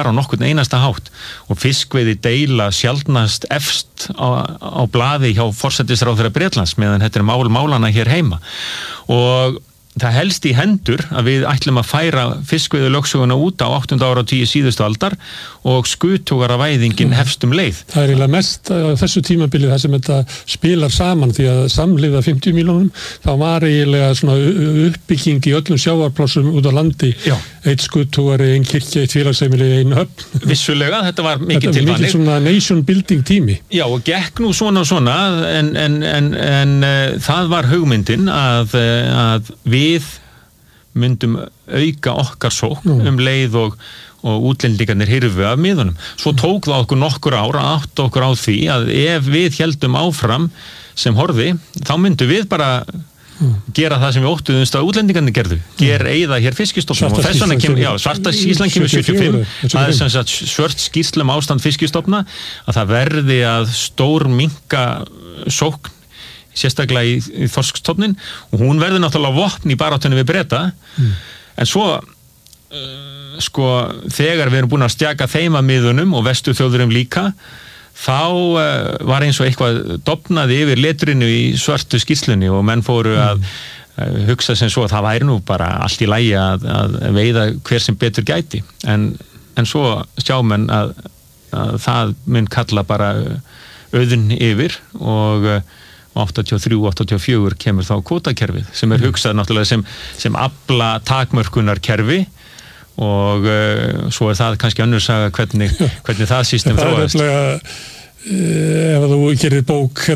fara á nokkurn einasta hátt og fiskveiði deila sjaldnast efst á blaði hjá forsætisráðherra Bretlands meðan þetta málana hér heima og það helst í hendur að við ætlum að færa fiskveiðilögsöguna út á 8. áratugum síðustu aldar og skutugaravæðingin hefst leið. Það eiginlega mest á þessu tímabili þar sem þetta spilar saman því að samhliða 50 milljónum þá var eiginlega svona uppbygging í öllum sjávarplássum út á landi. Já. Eitt skutugari, ein kirkja, eitt félagsheimili, ein höfn. Vissulega, þetta var mikið til vannig. Þetta var mikið svona nation building tími. Já, og gekk nú svona en það var hugmyndin að við myndum auka okkar sókn leið og útlendingarnir hyrfu af miðunum. Svo tók það okkur nokkur ár að átta okkur á því að ef við héldum áfram sem horfi, þá myndum við bara gera það sem við óttuðumst að útlendingarnir gerðu. Eyða hér fiskistofnum og þess vegna kemur, svarta skýrslan kemur 75. Það er sem sagt svört skýrsla ástand fiskistofna að það verði að stór minnka sókn sérstaklega í þorskstofnin og hún verður náttúrulega vopn í baráttunni við Breta en svo þegar við erum búin að stjaka þeim að miðunum og vesturþjóðurum líka þá var eins og eitthvað dofnaði yfir letrinu í svörtu skýrslunni og menn fóru að hugsa sem svo að það væri nú bara allt í lagi að veiða hver sem betur gæti en svo sjá menn að það mun kalla bara auðun yfir og 83-84 kemur þá kvótakerfið sem hugsað náttúrulega sem afla takmörkunarkerfi og svo það kannski önnur saga hvernig það system þróaðist. Það ef þú gerir bók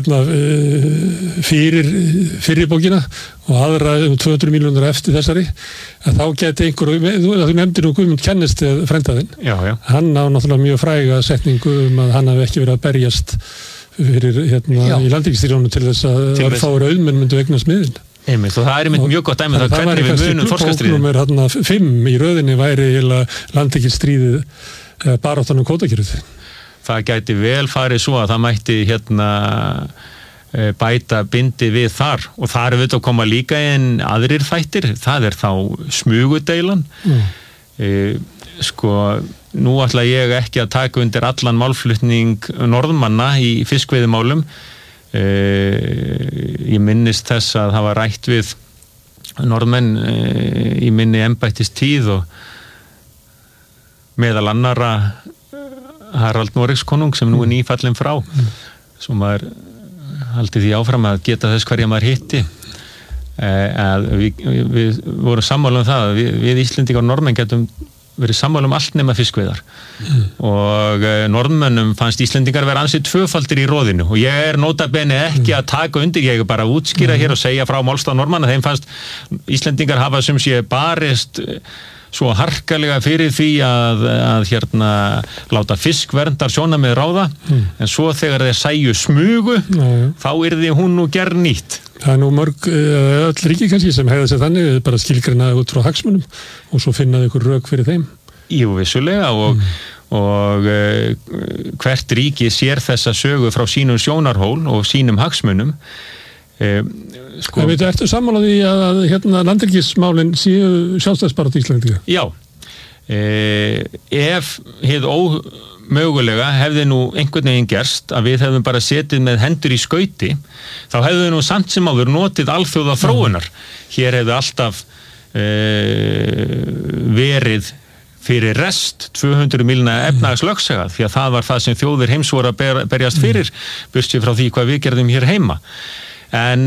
fyrir bókina og aðra 200 milljónir eftir þessari að þá geti þú nefndir nú Guðmund Kennist frænda þinn. Já. Hann á náttúrulega mjög fræga setningu að hann hafi ekki verið að berjast fyrir í landhelgisstyrjónum til þess að fáir auðmenn myndu eignast miðin. Einmitt, og það er mjög gott dæmi það hvernig við munum þorskastríðin. Það væri kannski 5 í röðinni væri landhelgisstríðið baráttan kvótakerfið. Það gæti vel farið svo að það mætti bæta bindi við þar og þar við að koma líka inn aðrir þættir, það er þá smugudeilan. Nú ætla ég ekki að taka undir allan málflutning norðmanna í fiskveiðimálum. Ég minnist þess að hafa rætt við norðmenn í minni embættistíð og meðal annarra Harald Noregskonung sem nú er nýfallinn frá svo maður haldið því áfram að geta þess hverja maður hitti að við vorum sammála það að við Íslendingar og norðmenn getum verið sammála allt nema fiskveiðar og norðmönnum fannst Íslendingar vera ansið tvöfaldir í roðinu og ég nota bene ekki að taka undir, ég bara útskýra hér og segja frá málstað norðmanna, þeim fannst Íslendingar hafa sem sé barist svo harkalega fyrir því að láta fiskverndar sjónarmið ráða en svo þegar þeir sæju smugu þá yrði hún nú gernýtt. Það er nú mörg öll ríki kannski sem hegða sér þannig bara skilgreina út frá hagsmunum og svo finnaði ykkur rök fyrir þeim. Jú, vissulega og hvert ríki sér þessa sögu frá sínum sjónarhól og sínum hagsmunum. Ertu sammála því að landhelgismálin séu sjálfstæðisbarátta Íslendinga? Já. Ef hið ómögulega hefði nú einhvern veginn gerst að við hefðum bara setið með hendur í skauti þá hefðu nú samt sem áður notið alþjóða þróunar. Hér hefðu alltaf verið fyrir rest 200 milna efnahagslögsaga því að það var það sem þjóðir heims voru að berjast fyrir burtséð frá því hvað við gerðum hér heima. En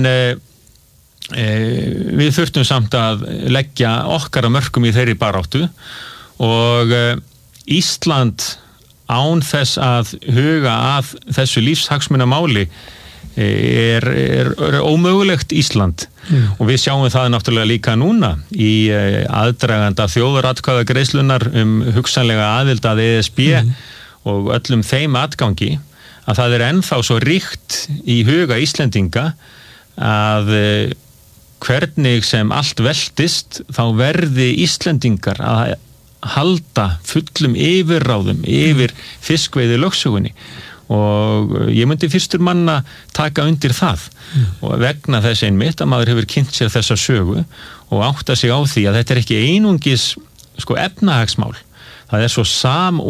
við þurftum samt að leggja okkar að mörkum í þeirri baráttu og Ísland án þess að huga að þessu lífshagsmunamáli er ómögulegt Ísland og við sjáum það náttúrulega líka núna í aðdraganda þjóðaratkvæðagreiðslunar hugsanlega aðild að ESB og öllum þeim atgangi að það er ennþá svo ríkt í huga Íslendinga að hvernig sem allt veltist þá verði Íslendingar að halda fullum yfirráðum yfir fiskveiði lögsögunni og ég myndi fyrstur manna taka undir það og vegna þess einmitt að maður hefur kynnt sér þessa sögu og átta sig á því að þetta er ekki einungis efnahagsmál, það er svo